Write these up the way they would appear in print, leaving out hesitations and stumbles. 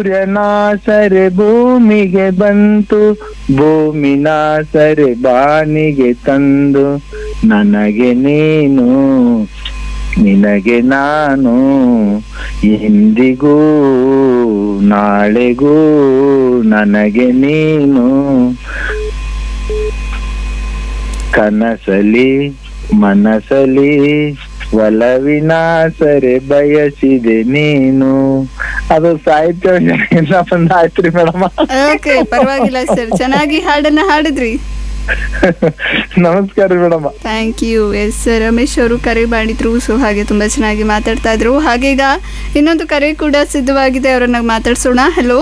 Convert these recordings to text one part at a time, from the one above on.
ಸೂರ್ಯನಾಸರೆ ಭೂಮಿಗೆ ಬಂತು, ಭೂಮಿನಾಸರೆ ಬಾನಿಗೆ ತಂದು, ನನಗೆ ನೀನು ನಿನಗೆ ನಾನು, ಇಂದಿಗೂ ನಾಳೆಗೂ ನನಗೆ ನೀನು, ಕನಸಲಿ ಮನಸಲಿ ಒಲವಿನಾಸರೆ ಬಯಸಿದೆ ನೀನು. ಅದು ಸಾಹಿತ್ಯ ಬಂದಾಯ್ತ್ರಿ ಮೇಡಮ್. ಓಕೆ, ಪರವಾಗಿಲ್ಲ ಸರ್, ಚೆನ್ನಾಗಿ ಹಾಡನ್ನ ಹಾಡಿದ್ರಿ. ನಮಸ್ಕಾರ madam. Thank you. Yes sir, Ramesh ಅವರು ಕರೆ ಮಾಡಿದ್ರು. ಸೊ ಹಾಗೆ ತುಂಬಾ ಚೆನ್ನಾಗಿ ಮಾತಾಡ್ತಾ ಇದ್ರು. ಹಾಗೆ ಈಗ ಇನ್ನೊಂದು ಕರೆ ಕೂಡ ಸಿದ್ಧವಾಗಿದೆ, ಅವರನ್ನ ಮಾತಾಡ್ಸೋಣ. ಹಲೋ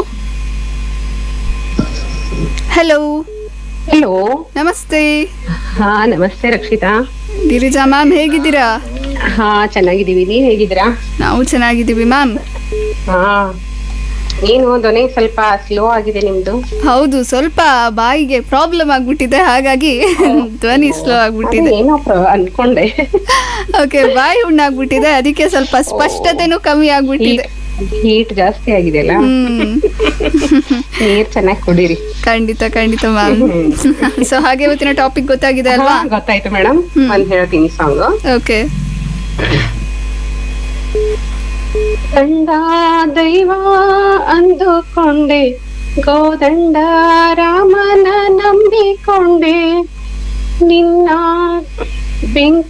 ಹಲೋ ಹಲೋ, ನಮಸ್ತೆ. ಹಾ ನಮಸ್ತೆ ರಕ್ಷಿತಾ. ಗಿರಿಜಾ ಮ್ಯಾಮ್, ಹೇಗಿದ್ದೀರಾ? ಹಾ ಚೆನ್ನಾಗಿದ್ದೀವಿ, ನೀವ್ ಹೇಗಿದ್ದೀರಾ? ನಾವು ಚೆನ್ನಾಗಿದ್ದೀವಿ ಮ್ಯಾಮ್. ಹಾ, ಏನು ಧ್ವನಿ ಸ್ವಲ್ಪ ಸ್ಲೋ ಆಗಿದೆ ನಿಮ್ದು. ಹೌದು, ಸ್ವಲ್ಪ ಬಾಯಿಗೆ ಪ್ರಾಬ್ಲಮ್ ಆಗ್ಬಿಟ್ಟಿದೆ, ಹಾಗಾಗಿ ಧ್ವನಿ ಸ್ಲೋ ಆಗ್ಬಿಟ್ಟಿದೆ. ಏನೋ ಅನ್ಕೊಂಡೆ. ಓಕೆ, ಬಾಯಿ ಹುಣ್ಣಾಗ್ಬಿಟ್ಟಿದೆ, ಅದಕ್ಕೆ ಸ್ವಲ್ಪ ಸ್ಪಷ್ಟತೆನೂ ಕಮ್ಮಿ ಆಗ್ಬಿಟ್ಟಿದೆ. ಹೀಟ್ ಜಾಸ್ತಿ ಆಗಿದೆಯಲ್ಲ, ನೀರ್ ಚೆನ್ನಾಗಿ ಕುಡೀರಿ. ಖಂಡಿತ ಖಂಡಿತ ಮ್ಯಾಮ್. ಸೊ ಹಾಗೆ ಇವತ್ತಿನ ಟಾಪಿಕ್ ಗೊತ್ತಾಗಿದೆ ಅಲ್ವಾ? ಗೊತ್ತಾಯ್ತು ಮೇಡಮ್. ಒಂದ್ ಹೇಳ್ತೀನಿ ಸಾಂಗ್. ಓಕೆ. ಕಂಡ ದೈವ ಅಂದುಕೊಂಡೆ, ಗೋದಂಡ ರಾಮನ ನಂಬಿಕೊಂಡೆ, ನಿನ್ನ ಬೆಂಕಿ